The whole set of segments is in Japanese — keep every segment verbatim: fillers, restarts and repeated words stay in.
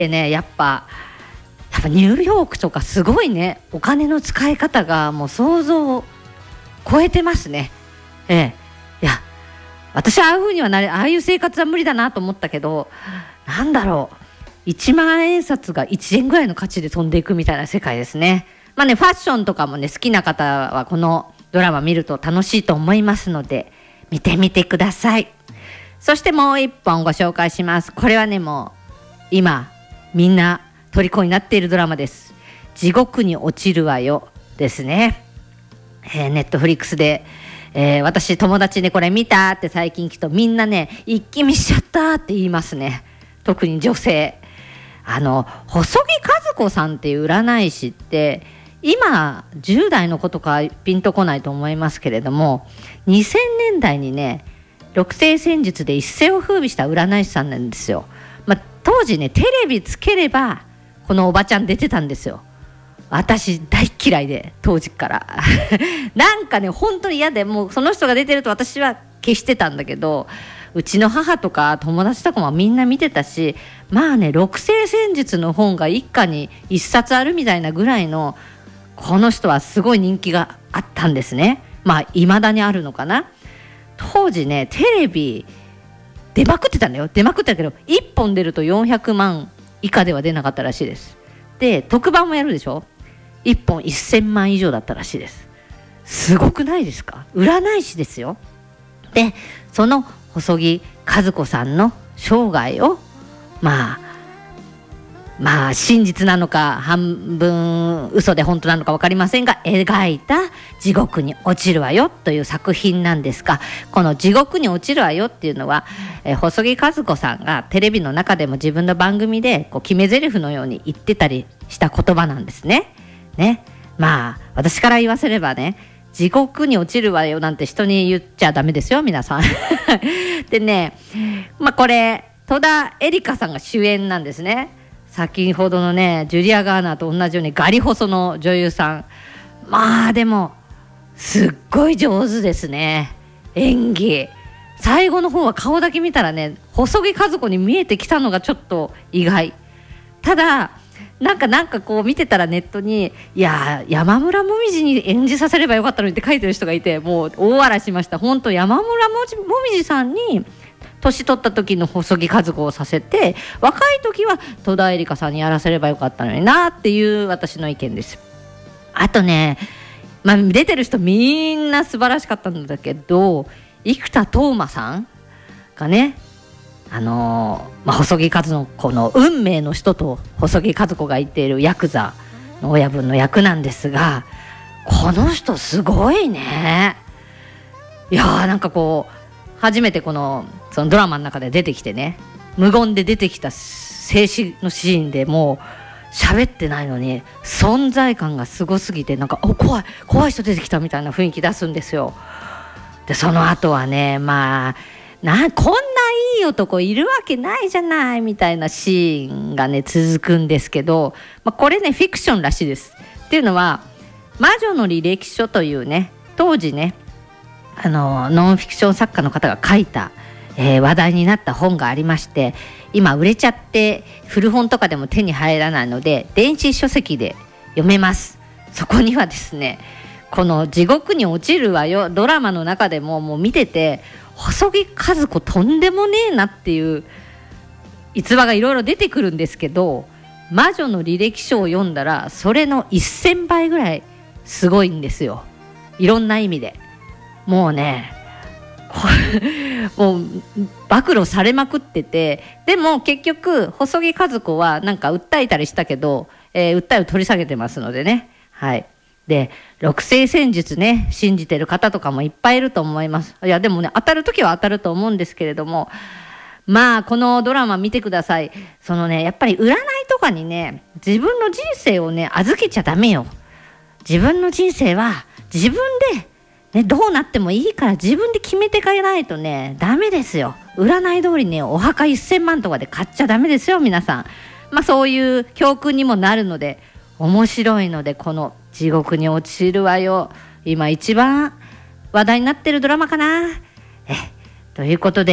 でね、やっぱやっぱニューヨークとかすごいね、お金の使い方がもう想像を超えてますね。ええ、いや私はああいう風にはなれ、ああいう生活は無理だなと思ったけど、なんだろう、いちまん円札がいちえんぐらいの価値で飛んでいくみたいな世界ですね。まあね、ファッションとかもね、好きな方はこのドラマ見ると楽しいと思いますので見てみてください。そしてもう一本ご紹介します。これはね、もう今みんな虜になっているドラマです。地獄に落ちるわよですね。えー、ネットフリックスで、えー、私友達にこれ見たって最近聞くとみんなね、一気見しちゃったって言いますね。特に女性。あの細木数子さんっていう占い師って今じゅう代の子とかピンとこないと思いますけれども、にせんねんだいにね、六星占術で一世を風靡した占い師さんなんですよ。まあ、当時ね、テレビつければこのおばちゃん出てたんですよ。私大嫌いで、当時からなんかね、本当に嫌で、もうその人が出てると私は消してたんだけど、うちの母とか友達とかもみんな見てたし、まあね、六星占術の本が一家に一冊あるみたいなぐらいの、この人はすごい人気があったんですね。まあ未だにあるのかな。当時ね、テレビ出まくってたんだよ。出まくってたけど、いっぽん出るとよんひゃくまん以下では出なかったらしいです。で、特番もやるでしょ。いっぽんせんまん以上だったらしいです。すごくないですか？占い師ですよ。で、その細木数子さんの生涯をまあまあ真実なのか半分嘘で本当なのか分かりませんが、描いた地獄に落ちるわよという作品なんですが、この地獄に落ちるわよっていうのは、えー、細木数子さんがテレビの中でも自分の番組でこう決め台詞のように言ってたりした言葉なんですね。ね、まあ私から言わせればね、地獄に落ちるわよなんて人に言っちゃダメですよ、皆さんでね、まあこれ戸田恵梨香さんが主演なんですね。先ほどのね、ジュリア・ガーナーと同じようにガリ細の女優さん、まあでもすっごい上手ですね、演技。最後の方は顔だけ見たらね、細木数子に見えてきたのがちょっと意外。ただなんかなんかこう見てたらネットに、いや山村もみじに演じさせればよかったのにって書いてる人がいて、もう大笑いしました。本当山村もみじさんに年取った時の細木数子をさせて、若い時は戸田恵梨香さんにやらせればよかったのになっていう私の意見です。あとね、まあ、出てる人みんな素晴らしかったんだけど、生田斗真さんがね、あのーまあ、細木数子の運命の人と細木数子が言っているヤクザの親分の役なんですが、この人すごいね。いやー、なんかこう初めてこのそのドラマの中で出てきてね、無言で出てきた静止のシーンでもう喋ってないのに存在感がすごすぎて、なんかお怖い怖い人出てきたみたいな雰囲気出すんですよ。でその後はね、まあなこんないい男いるわけないじゃないみたいなシーンがね続くんですけど、まあ、これねフィクションらしいです。っていうのは魔女の履歴書というね、当時ねあのノンフィクション作家の方が書いた、えー、話題になった本がありまして、今売れちゃって古本とかでも手に入らないので電子書籍で読めます。そこにはですね、この地獄に落ちるわよドラマの中でももう見てて、細木数子とんでもねえなっていう逸話がいろいろ出てくるんですけど、魔女の履歴書を読んだらそれのせんばいぐらいすごいんですよ、いろんな意味で。もうねもう暴露されまくってて、でも結局細木数子はなんか訴えたりしたけど、えー、訴えを取り下げてますのでね。はい。で六星占術ね信じてる方とかもいっぱいいると思います。いやでもね、当たる時は当たると思うんですけれども、まあこのドラマ見てください。そのねやっぱり占いとかにね自分の人生をね預けちゃダメよ。自分の人生は自分でね、どうなってもいいから自分で決めていかないとねダメですよ。占い通りねお墓せんまんとかで買っちゃダメですよ皆さん。まあそういう教訓にもなるので面白いので、この地獄に落ちるわよ今一番話題になってるドラマかな。えということで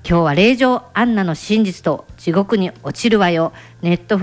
今日は令嬢アンナの真実と地獄に落ちるわよ。ネット